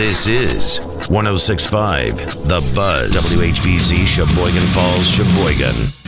This is 106.5 The Buzz, WHBZ, Sheboygan Falls, Sheboygan.